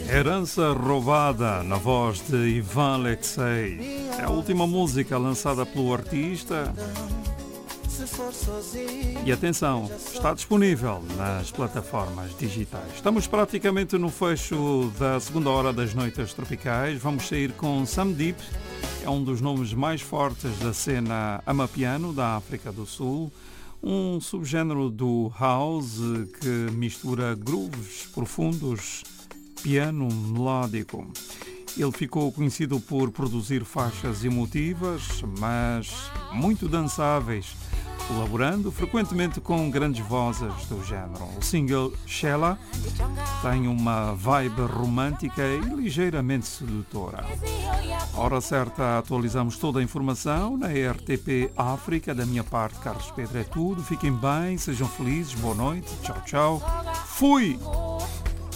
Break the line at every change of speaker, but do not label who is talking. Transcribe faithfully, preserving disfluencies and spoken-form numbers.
Herança Roubada, na voz de Ivan Alexei. É a última música lançada pelo artista. E atenção, está disponível nas plataformas digitais. Estamos praticamente no fecho da segunda hora das Noites Tropicais. Vamos sair com Sam Deep, é um dos nomes mais fortes da cena amapiano da África do Sul. Um subgénero do house que mistura grooves profundos, piano melódico. Ele ficou conhecido por produzir faixas emotivas, mas muito dançáveis, colaborando frequentemente com grandes vozes do género. O single Shella tem uma vibe romântica e ligeiramente sedutora. Hora certa, atualizamos toda a informação na R T P África. Da minha parte, Carlos Pedro é tudo. Fiquem bem, sejam felizes, boa noite, tchau, tchau. Fui!